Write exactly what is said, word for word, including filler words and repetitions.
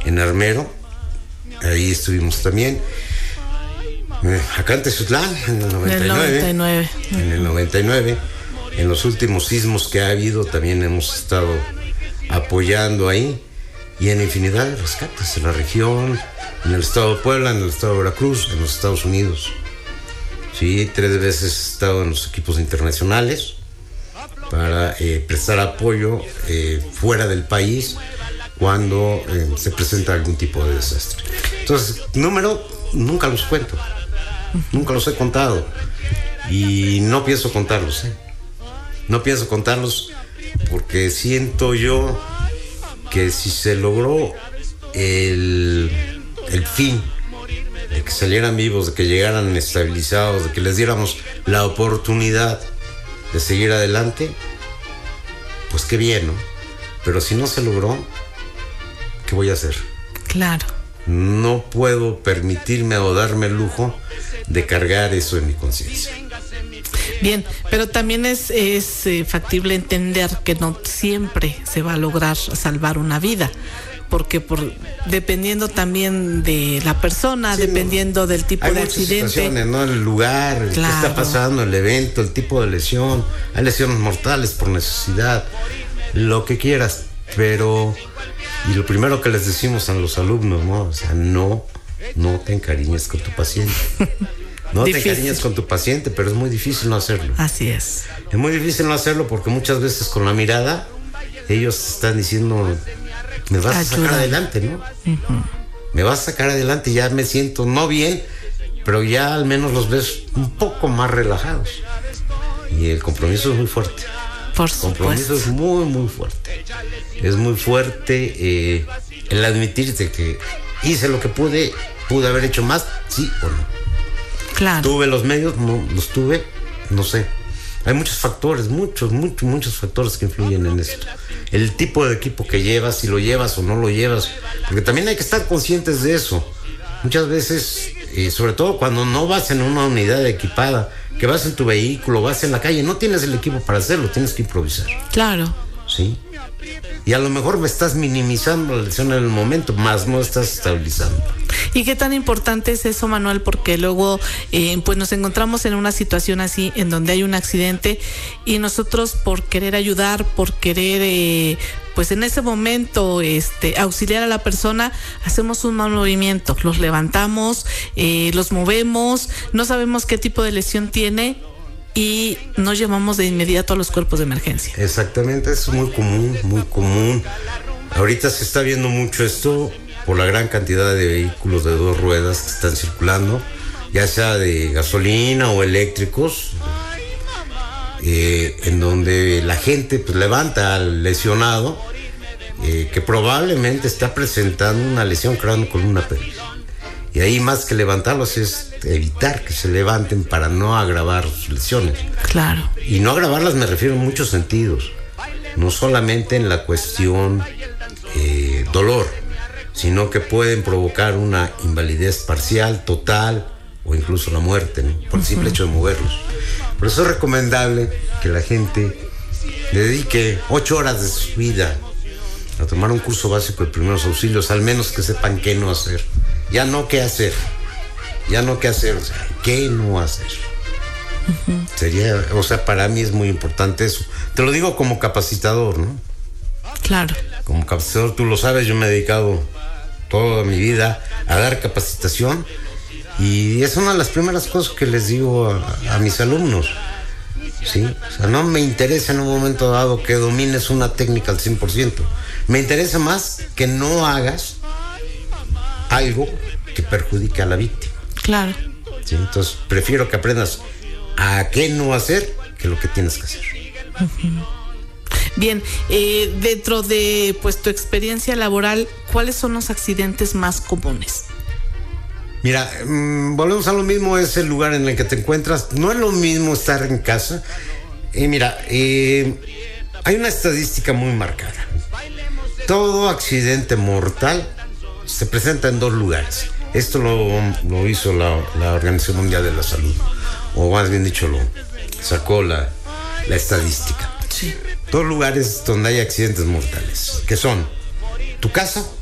en Armero, ahí estuvimos también. Eh, acá en Tezutlán, en el noventa y nueve. noventa y nueve. En el noventa y nueve. En los últimos sismos que ha habido también hemos estado apoyando ahí. Y en infinidad de rescates en la región, en el estado de Puebla, en el estado de Veracruz, en los Estados Unidos. Sí, tres veces he estado en los equipos internacionales para eh, prestar apoyo eh, fuera del país cuando eh, se presenta algún tipo de desastre. Entonces, número, nunca los cuento, nunca los he contado y no pienso contarlos, ¿eh? No pienso contarlos porque siento yo que si se logró el, el fin de que salieran vivos, de que llegaran estabilizados, de que les diéramos la oportunidad de seguir adelante, pues qué bien, ¿no? Pero si no se logró, ¿qué voy a hacer? Claro. No puedo permitirme o darme el lujo de cargar eso en mi conciencia. Bien, pero también es, es eh, factible entender que no siempre se va a lograr salvar una vida, porque por dependiendo también de la persona, sí, dependiendo no. del tipo hay de muchas accidente, situaciones, ¿no? El lugar, claro. qué está pasando, el evento, el tipo de lesión, hay lesiones mortales por necesidad, lo que quieras, pero y lo primero que les decimos a los alumnos, ¿no? O sea, no, no te encariñes con tu paciente. No difícil. Te encariñes con tu paciente, pero es muy difícil no hacerlo. Así es. Es muy difícil no hacerlo porque muchas veces con la mirada ellos están diciendo, me vas Ayuda. a sacar adelante, ¿no? Uh-huh. Me vas a sacar adelante, ya me siento no bien, pero ya al menos los ves un poco más relajados. Y el compromiso es muy fuerte. Por el compromiso es muy, muy fuerte. Es muy fuerte eh, el admitirte que hice lo que pude, pude haber hecho más, sí o no. Claro. Tuve los medios, no los tuve, no sé. Hay muchos factores, muchos, muchos, muchos factores que influyen en esto. El tipo de equipo que llevas, si lo llevas o no lo llevas, porque también hay que estar conscientes de eso. Muchas veces, eh, sobre todo cuando no vas en una unidad equipada, que vas en tu vehículo, vas en la calle, no tienes el equipo para hacerlo, tienes que improvisar. Claro. Sí. Y a lo mejor me estás minimizando la lesión en el momento, más no estás estabilizando. ¿Y qué tan importante es eso, Manuel? Porque luego eh, pues nos encontramos en una situación así, en donde hay un accidente y nosotros por querer ayudar, por querer eh, pues en ese momento este, auxiliar a la persona, hacemos un mal movimiento, los levantamos, eh, los movemos, no sabemos qué tipo de lesión tiene y nos llevamos de inmediato a los cuerpos de emergencia. Exactamente, es muy común, muy común. Ahorita se está viendo mucho esto por la gran cantidad de vehículos de dos ruedas que están circulando, ya sea de gasolina o eléctricos, eh, en donde la gente pues, levanta al lesionado eh, que probablemente está presentando una lesión cráneo-columna pelvis. Y ahí más que levantarlos es evitar que se levanten para no agravar sus lesiones. Claro. Y no agravarlas me refiero en muchos sentidos, no solamente en la cuestión eh, dolor, sino que pueden provocar una invalidez parcial, total o incluso la muerte, ¿no? Por el simple uh-huh. hecho de moverlos. Por eso es recomendable que la gente dedique ocho horas de su vida a tomar un curso básico de primeros auxilios, al menos que sepan qué no hacer. Ya no qué hacer, ya no qué hacer, o sea, qué no hacer. Uh-huh. Sería, o sea, para mí es muy importante eso. Te lo digo como capacitador, ¿no? Claro. Como capacitador, tú lo sabes, yo me he dedicado toda mi vida a dar capacitación y es una de las primeras cosas que les digo a, a mis alumnos. Sí, o sea, no me interesa en un momento dado que domines una técnica al cien por ciento. Me interesa más que no hagas algo que perjudique a la víctima. Claro. Sí, entonces prefiero que aprendas a qué no hacer que lo que tienes que hacer. Uh-huh. Bien, eh, dentro de pues tu experiencia laboral, ¿cuáles son los accidentes más comunes? Mira, mmm, volvemos a lo mismo, es el lugar en el que te encuentras. No es lo mismo estar en casa. Eh, mira, eh, hay una estadística muy marcada. Todo accidente mortal se presenta en dos lugares. Esto lo, lo hizo la, la Organización Mundial de la Salud, o más bien dicho, lo sacó la, la estadística. Sí. Dos lugares donde hay accidentes mortales, que son tu casa